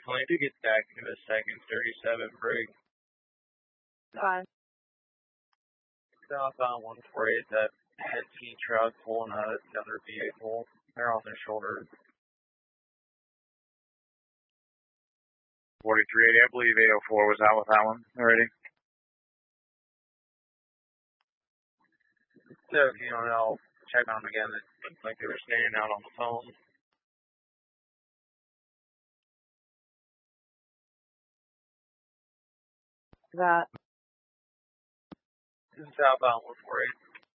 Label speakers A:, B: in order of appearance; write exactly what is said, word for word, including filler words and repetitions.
A: twenty to get back to a second thirty-seven break.
B: Fine.
A: Southbound one forty-eight, that head T truck pulling out another vehicle. They're on their shoulder.
C: forty-three eighty, I believe eight oh four was out with that one already.
A: So, you know, I'll check on them again. It looked like they were standing out on the phone.
B: That.
A: Southbound one forty-eight.